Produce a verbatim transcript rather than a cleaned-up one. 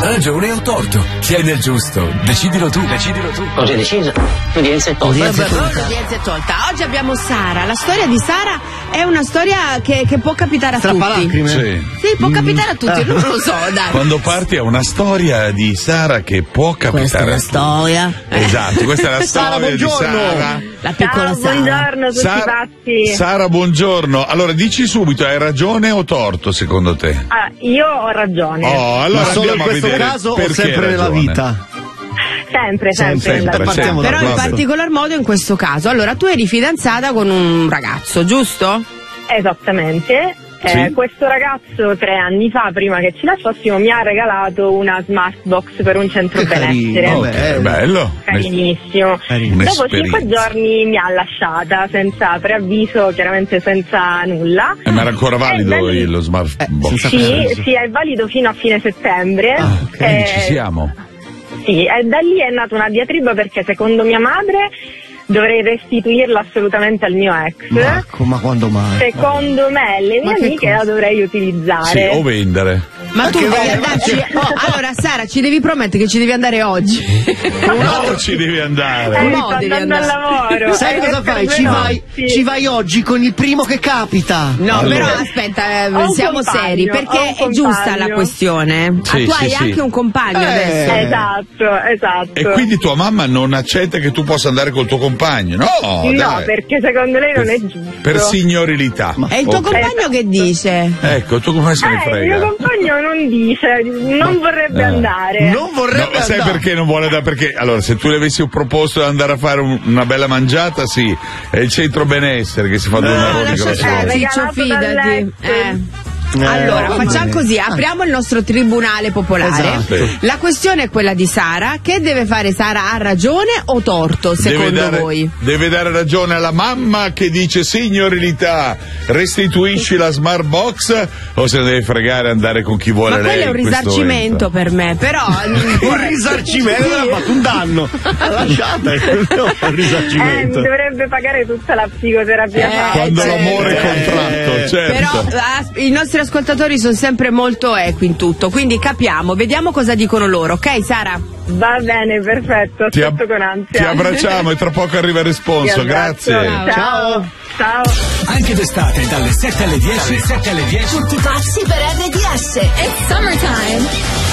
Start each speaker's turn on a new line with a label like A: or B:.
A: ragione o torto? Chi è nel giusto? Decidilo tu, decidilo tu.
B: Ho già deciso. Udienza è tolta.
C: Udienza è tolta. Udienza è tolta. Oggi abbiamo Sara. La storia di Sara è una storia che, che può capitare a
D: Strapalacrime.
C: tutti.
E: Sì.
C: Sì, può capitare a tutti, non lo so, dai.
E: Quando parti è una storia di Sara che può capitare.
C: Questa è la
E: a tutti.
C: storia.
E: Esatto, questa è la
D: Sara,
E: storia di
D: buongiorno.
E: Sara.
C: La piccola
F: Ciao,
C: Sara.
F: buongiorno tutti
E: Sara,
F: pazzi.
E: Sara, buongiorno. Allora, dici subito, hai ragione o torto secondo te?
F: Ah, io ho ragione.
E: Oh, allora
D: Ma solo in
E: andiamo a
D: questo
E: vedere
D: caso o
E: perché
D: sempre
E: hai
D: nella
E: ragione.
D: vita?
F: Sempre, sempre.
E: Sempre,
F: nella vita.
D: partiamo da
C: Però in
D: questo.
C: particolar modo in questo caso. Allora, tu eri fidanzata con un ragazzo, giusto?
F: Esattamente. Eh,
E: Sì.
F: questo ragazzo tre anni fa, prima che ci lasciassimo, mi ha regalato una smart box per un centro
D: Che carino.
F: benessere.
D: Oh,
E: Ok,
D: bello.
E: bello.
F: Carinissimo.
D: Carino.
F: Dopo
E: Un'esperienza.
F: cinque giorni mi ha lasciata senza preavviso, chiaramente senza nulla.
E: Eh, ma era ancora valido
F: E da lì-
E: lo smart box?
D: senza
F: Sì,
D: preavviso.
F: sì, è valido fino a fine settembre.
E: Ah, ok,
F: Eh,
E: ci siamo.
F: Sì, e da lì è nata una diatriba perché secondo mia madre dovrei restituirla assolutamente al mio ex.
D: Marco, ma quando mai?
F: Secondo me le
C: Ma
F: mie
C: che
F: amiche
C: cosa?
F: la dovrei
E: Sì,
F: utilizzare.
E: o vendere.
C: Ma tu
D: che
C: devi
D: bello.
C: andarci. Oh, allora, Sara, ci devi promettere che ci devi andare oggi.
E: No, ci devi andare.
F: Eh,
C: no,
F: sto
C: devi
F: andando al
C: andare.
F: lavoro.
D: Sai
F: Eh,
D: cosa
F: per
D: fai?
F: due
D: Ci vai,
F: notti.
D: ci vai oggi con il primo che capita.
C: No,
E: Allora.
C: però aspetta, eh,
F: Ho un
C: siamo
F: compagno,
C: seri,
F: ho
C: perché
F: un
C: è giusta
F: compagno.
C: la questione.
E: Sì,
C: ah, tu
E: sì,
C: hai
E: sì.
C: anche un compagno
D: Eh.
C: adesso.
F: Esatto, esatto.
E: E quindi tua mamma non accetta che tu possa andare col tuo compagno? No,
F: No,
E: dai.
F: perché secondo lei non è giusto.
E: Per signorilità.
C: E il tuo
E: Ok.
C: compagno che dice?
E: Ecco, tu come se ne
F: Eh, il mio
E: frega?
F: compagno non dice, non vorrebbe
E: Eh.
F: andare.
D: Non vorrebbe
E: No, sai
D: andare.
E: perché non vuole andare? Perché allora se tu le avessi proposto di andare a fare un- una bella mangiata, sì, è il centro benessere che si fa due
C: No,
E: maroni
C: lascia
E: grossi.
C: stare,
F: Eh,
C: Ciccio,
F: regalato
C: fidati.
F: dall'ex.
C: Eh.
D: Eh,
C: Allora,
D: va
C: facciamo
D: bene.
C: così, apriamo il nostro tribunale popolare.
D: Esatto.
E: Sì.
C: La questione è quella di Sara. Che deve fare Sara? Ha ragione o torto, secondo
E: deve dare,
C: voi?
E: deve dare ragione alla mamma che dice signorilità, restituisci la smart box, o se deve fregare andare con chi vuole
C: Ma
E: lei.
C: quello è un
E: in questo
C: risarcimento
E: momento?
C: per me, però.
D: Un risarcimento,
C: Sì.
D: l'ha fatto un danno. Lasciate, no, un
F: Eh, mi
D: risarcimento.
F: dovrebbe pagare tutta la psicoterapia.
C: Eh,
F: fatta.
E: Quando
C: certo.
E: l'amore è contratto,
D: Eh,
E: certo.
C: Però ah, i nostri ascoltatori sono sempre molto equi in tutto, quindi capiamo, vediamo cosa dicono loro, ok Sara?
F: Va bene, perfetto,
E: ti,
F: aspetto
E: ab-
F: con ansia.
E: ti abbracciamo e tra poco arriva il
F: Ti
E: responso,
F: abbraccio.
E: grazie.
F: Ciao. Ciao.
A: Anche d'estate dalle sette alle dieci. Dalle sette alle dieci.
G: Tutti pazzi per R D S. It's summertime.